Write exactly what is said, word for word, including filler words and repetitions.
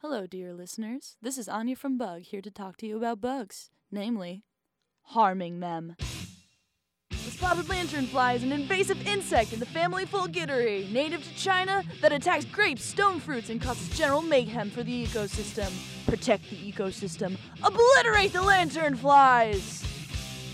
Hello, dear listeners. This is Anya from Bug, here to talk to you about bugs, namely, harming them. The spotted lanternfly is an invasive insect in the family Fulgiderae, native to China, that attacks grapes, stone fruits, and causes general mayhem for the ecosystem. Protect the ecosystem. Obliterate the lanternflies!